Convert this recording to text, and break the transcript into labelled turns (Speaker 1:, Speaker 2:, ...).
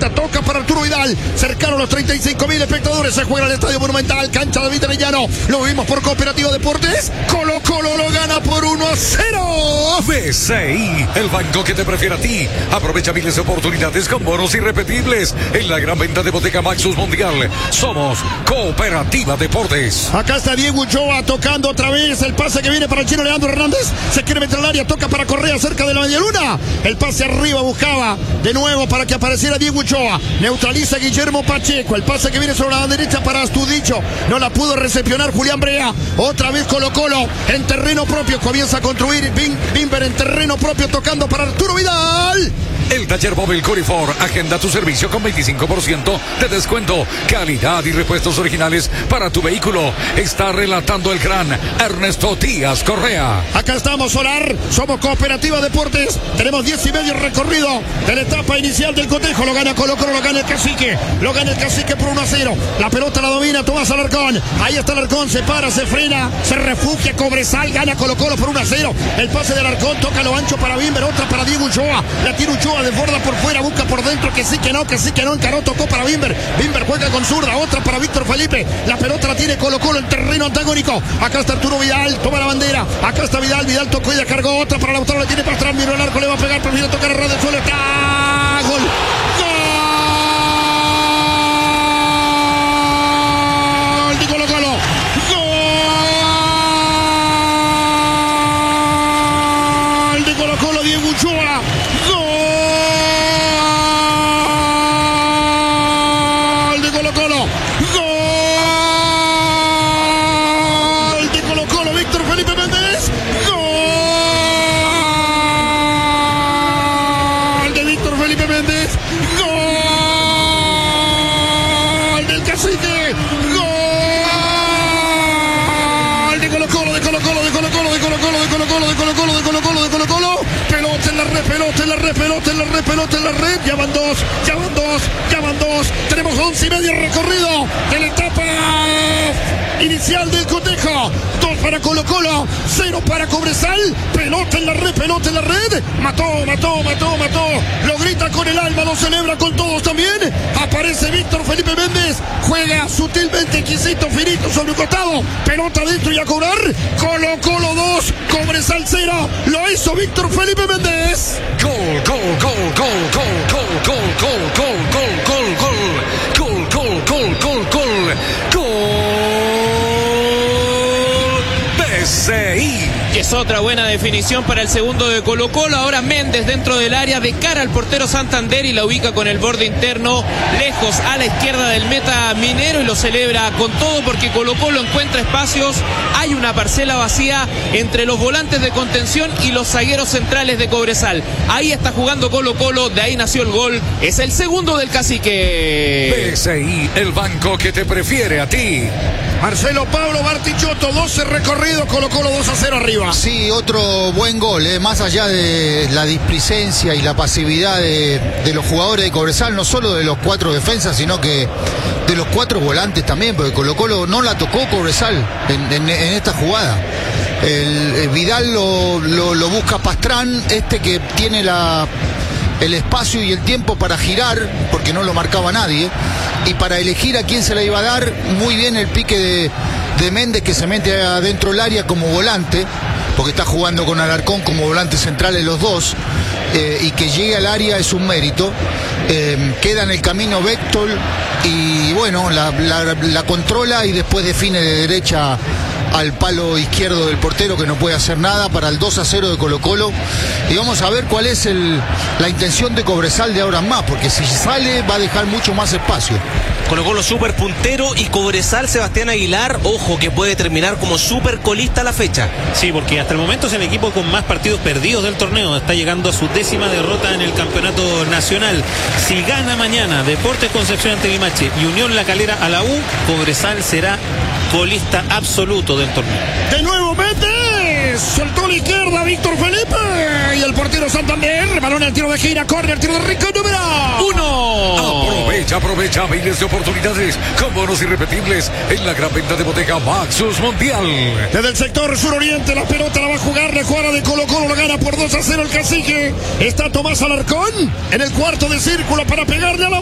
Speaker 1: Quita, toca para Arturo Vidal. Cercano a los 35.000 espectadores. Se juega en el Estadio Monumental, cancha de David Arellano. Lo vimos por Cooperativa Deportes. Colo Colo lo gana por 1-0.
Speaker 2: BCI, el banco que te prefiere a ti. Aprovecha miles de oportunidades con bonos irrepetibles en la gran venta de Bottega Maxus Mundial. Somos Cooperativa Deportes.
Speaker 1: Acá está Diego Ulloa tocando otra vez. El pase que viene para el chino Leandro Hernández. Se quiere meter al área, toca para Correa cerca de la medialuna. El pase arriba buscaba de nuevo para que apareciera Diego Ulloa. Neutraliza Guillermo Pacheco. El pase que viene sobre la derecha para Astudicho. No la pudo recepcionar Julián Brea. Otra vez Colo Colo en terreno propio. Comienza a construir Bimber en terreno propio tocando para Arturo Vidal.
Speaker 2: El taller móvil Corifor agenda tu servicio con 25% de descuento. Calidad y repuestos originales para tu vehículo. Está relatando el gran Ernesto Díaz Correa.
Speaker 1: Acá estamos, Solar. Somos Cooperativa Deportes. Tenemos 10:30 recorrido de la etapa inicial del cotejo. Lo gana Colo Colo, lo gana el Cacique. Lo gana el Cacique por 1-0. La pelota la domina Tomás Alarcón. Ahí está Alarcón, se para, se frena, se refugia. Cobresal gana Colo Colo por 1-0. El pase de Alarcón toca lo ancho para Bimber. Otra para Diego Ulloa. La tira Ulloa, desborda por fuera, busca por dentro, que sí que no, encaró, tocó para Bimber. Bimber juega con zurda, otra para Víctor Felipe. La pelota la tiene Colo Colo en terreno antagónico. Acá está Arturo Vidal, toma la bandera. Acá está Vidal tocó y descargó. Otra para Lautaro, la tiene para atrás, miró el arco, le va a pegar, prefiere tocar a ras del suelo. ¡Está! ¡Gol! ¡Gol de Colo Colo! ¡Gol de Colo Colo! Diego Ulloa. Pelota en la red, ya van dos. Tenemos 11:30 recorrido de la etapa inicial del cotejo. 2 para Colo Colo, 0 para Cobresal. Pelota en la red. Mató. Lo grita con el alma, lo celebra con todos también. Aparece Víctor Felipe Méndez. Juega sutilmente, exquisito, finito sobre un costado. Pelota adentro y a cobrar. Colo Colo 2, Cobresal 0. Lo hizo Víctor Felipe Méndez.
Speaker 2: Gol. BCI.
Speaker 3: Es otra buena definición para el segundo de Colo Colo. Ahora Méndez dentro del área de cara al portero Santander y la ubica con el borde interno lejos a la izquierda del meta minero y lo celebra con todo porque Colo Colo encuentra espacios. Hay una parcela vacía entre los volantes de contención y los zagueros centrales de Cobresal. Ahí está jugando Colo Colo, de ahí nació el gol. Es el segundo del Cacique.
Speaker 2: BCI, el banco que te prefiere a ti.
Speaker 1: Marcelo Pablo Bartichotto, 12 recorridos, Colo Colo 2-0 arriba.
Speaker 4: Sí, otro buen gol, más allá de la displicencia y la pasividad de los jugadores de Cobresal, no solo de los 4 defensas, sino que de los 4 volantes también, porque Colo Colo no la tocó Cobresal en esta jugada. El Vidal lo busca Pastrán, que tiene el espacio y el tiempo para girar, porque no lo marcaba nadie, y para elegir a quién se la iba a dar. Muy bien el pique de Méndez, que se mete adentro del área como volante, porque está jugando con Alarcón como volantes centrales los dos, y que llegue al área es un mérito. Queda en el camino Béctol y bueno, la controla y después define de derecha al palo izquierdo del portero, que no puede hacer nada, para el 2-0 de Colo Colo. Y vamos a ver cuál es la intención de Cobresal de ahora en más, porque si sale va a dejar mucho más espacio.
Speaker 5: Colo Colo súper puntero y Cobresal, Sebastián Aguilar, ojo que puede terminar como súper colista la fecha.
Speaker 6: Sí, porque hasta el momento es el equipo con más partidos perdidos del torneo. Está llegando a su 10ª derrota en el campeonato nacional. Si gana mañana Deportes Concepción ante Limache y Unión La Calera a la U, Cobresal será colista absoluto del torneo.
Speaker 1: De nuevo Méndez, soltó a la izquierda Víctor Felipe y el portero Santander, balón al tiro de gira, corre el tiro de Rico, número 1.
Speaker 2: Aprovecha miles de oportunidades con bonos irrepetibles en la gran venta de Bottega Maxus Mundial.
Speaker 1: Desde el sector suroriente la pelota la va a jugar la jugada de Colo Colo, lo gana por 2-0 el Cacique. Está Tomás Alarcón en el cuarto de círculo para pegarle a la